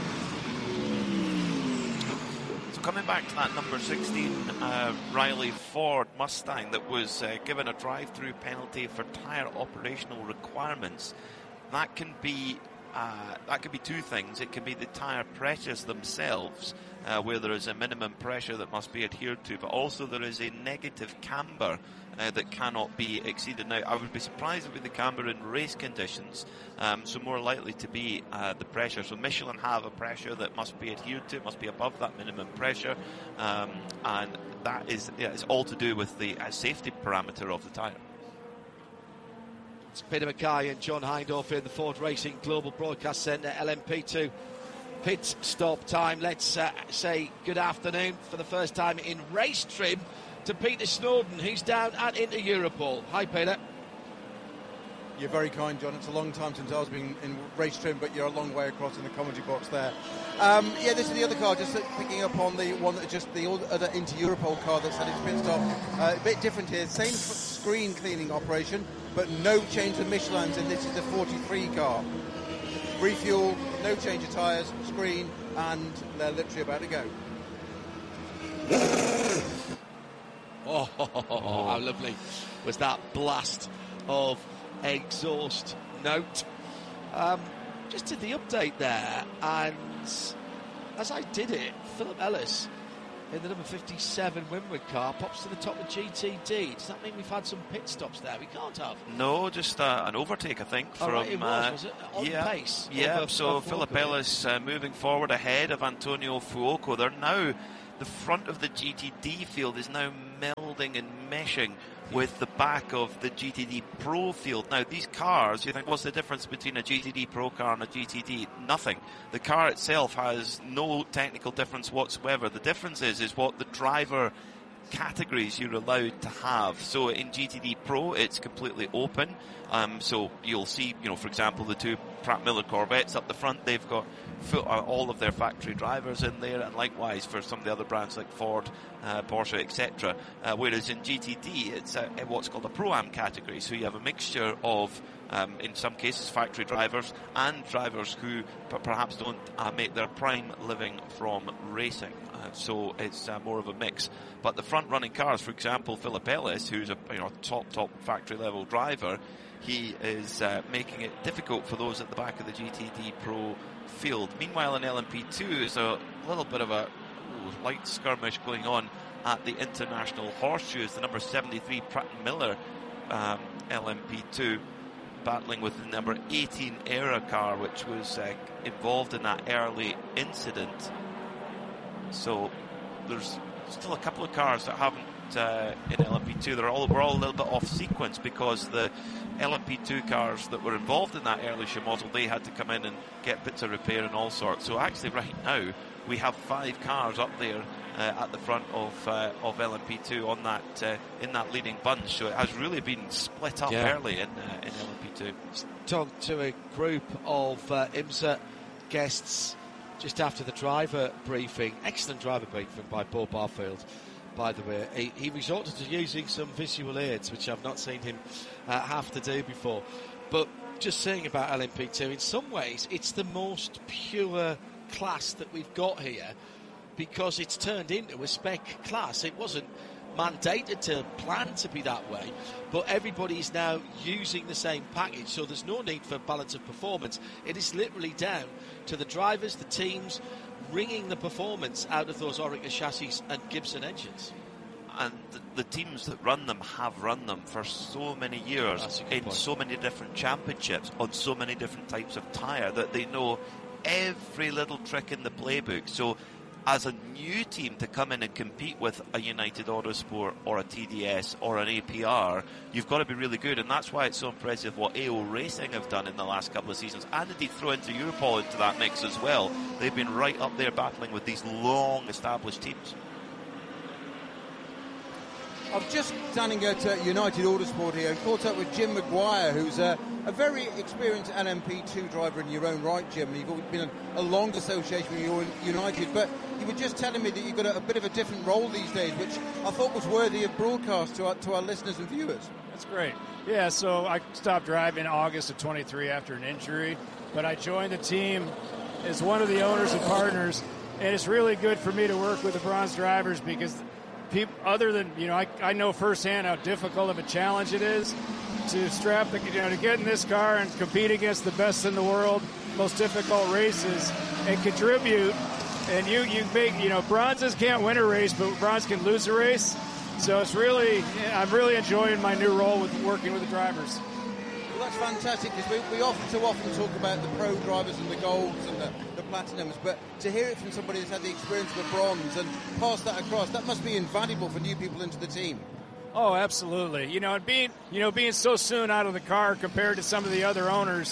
Coming back to that number sixteen uh, Riley Ford Mustang that was uh, given a drive-through penalty for tyre operational requirements, that can be uh, that can be two things. It can be the tyre pressures themselves, uh, where there is a minimum pressure that must be adhered to, but also there is a negative camber Uh, that cannot be exceeded. Now, I would be surprised with the camber in race conditions, um, so more likely to be uh, the pressure. So Michelin have a pressure that must be adhered to, it must be above that minimum pressure, um, and that is yeah, it's all to do with the uh, safety parameter of the tyre. It's Peter Mackay and John Hindhaugh in the Ford Racing Global Broadcast Centre, L M P two pit stop time. Let's uh, say good afternoon for the first time in race trim to Peter Snowden, who's down at Inter Europol. Hi, Peter. You're very kind, John. It's a long time since I was been in race trim, but you're a long way across in the commentary box there. Um, yeah, this is the other car, just picking up on the one that just the other Inter Europol car that's had its pit stop. Uh, a bit different here, same f- screen cleaning operation, but no change of Michelin's, and this is the forty-three car. Refuel, no change of tyres, screen, and they're literally about to go. Oh, oh, oh, oh, how lovely was that blast of exhaust note. Um, just did the update there, and as I did it, Philip Ellis in the number fifty-seven Winward car pops to the top of G T D. Does that mean we've had some pit stops there? We can't have. No, just uh, an overtake, I think. Oh, from, right, it was, uh, was it? On yeah, pace? Yeah, Of, so of Philip Fuoco, Ellis uh, moving forward ahead of Antonio Fuoco. They're now, the front of the G T D field is now melding and meshing with the back of the G T D Pro field. Now, these cars, you think, what's the difference between a G T D Pro car and a G T D? Nothing. The car itself has no technical difference whatsoever. The difference is, is what the driver categories you're allowed to have. So in G T D Pro, it's completely open. Um, so you'll see, you know, for example, the two Pratt Miller Corvettes up the front, they've got full, uh, all of their factory drivers in there, and likewise for some of the other brands like Ford, uh, Porsche, et cetera. Uh, whereas in G T D, it's a, a what's called a Pro-Am category. So you have a mixture of, um, in some cases, factory drivers and drivers who p- perhaps don't uh, make their prime living from racing. Uh, so it's uh, more of a mix. But the front-running cars, for example, Philip Ellis, who's a you know top top factory-level driver, he is uh, making it difficult for those at the back of the G T D Pro field. Meanwhile, in L M P two, there's a little bit of a ooh, light skirmish going on at the International Horseshoes. The number seventy-three Pratt Miller um, L M P two battling with the number eighteen Era car, which was uh, involved in that early incident. So there's still a couple of cars that haven't uh, in L M P two. They're all we're all a little bit off sequence because the L M P two cars that were involved in that early show model, they had to come in and get bits of repair and all sorts. So actually, right now we have five cars up there uh, at the front of uh, of L M P two on that uh, in that leading bunch. So it has really been split up Yeah. early in uh, in L M P two. Talked to a group of uh, IMSA guests just after the driver briefing. Excellent driver briefing by Paul Barfield, by the way. He, he resorted to using some visual aids, which I've not seen him uh, have to do before. But just saying about L M P two, in some ways, it's the most pure class that we've got here because it's turned into a spec class. It wasn't mandated to plan to be that way, but everybody's now using the same package, so there's no need for balance of performance. It is literally down to the drivers, the teams, wringing the performance out of those Oreca chassis and Gibson engines. And the, the teams that run them have run them for so many years in point. so many different championships on so many different types of tyre that they know every little trick in the playbook. So as a new team to come in and compete with a United Autosport or a T D S or an A P R, you've got to be really good, and that's why it's so impressive what A O Racing have done in the last couple of seasons, and indeed throw into Europol into that mix as well. They've been right up there battling with these long established teams. I'm just standing at uh, United Autosport here and caught up with Jim Maguire, who's a, a very experienced L M P two driver in your own right, Jim. And you've been in a long association with United, but you were just telling me that you've got a, a bit of a different role these days, which I thought was worthy of broadcast to our, to our listeners and viewers. That's great. Yeah, so I stopped driving in August of twenty-three after an injury, but I joined the team as one of the owners and partners, and it's really good for me to work with the bronze drivers because people, other than, you know, I, I know firsthand how difficult of a challenge it is to strap the, you know, to get in this car and compete against the best in the world, most difficult races, and contribute. And you, you make, you know, bronzes can't win a race, but bronze can lose a race. So it's really, I'm really enjoying my new role with working with the drivers. Well, that's fantastic because we, we often so often talk about the pro drivers and the golds and the, the platinums, but to hear it from somebody who's had the experience of a bronze and pass that across, that must be invaluable for new people into the team. Oh, absolutely. You know, and being, you know, being so soon out of the car compared to some of the other owners,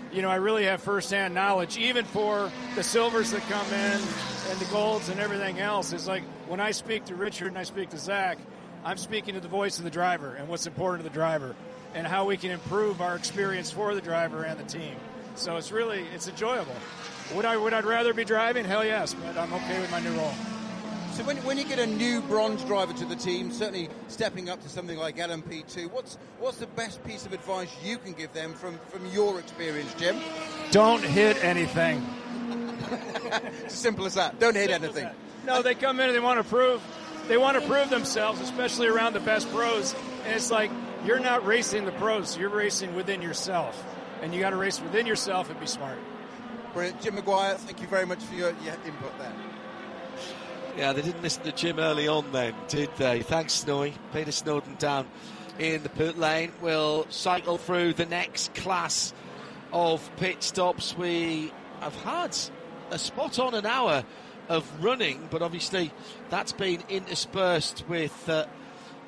you know, I really have firsthand knowledge, even for the silvers that come in and the golds and everything else. It's like when I speak to Richard and I speak to Zach, I'm speaking to the voice of the driver and what's important to the driver and how we can improve our experience for the driver and the team. So it's really, it's enjoyable. Would I, would I rather be driving? Hell yes, but I'm okay with my new role. So when, when you get a new bronze driver to the team, certainly stepping up to something like L M P two, what's what's the best piece of advice you can give them from, from your experience, Jim? Don't hit anything. It's as simple as that. Don't hit anything. No, they come in and they want to prove, they want to prove themselves, especially around the best pros. And it's like, you're not racing the pros, you're racing within yourself. And you got to race within yourself and be smart. Brilliant. Jim Maguire, thank you very much for your, your input there. Yeah, they didn't listen to Jim early on then, did they? Thanks, Snowy. Peter Snowden down in the pit lane. We'll cycle through the next class of pit stops. We have had a spot on an hour of running, but obviously that's been interspersed with uh,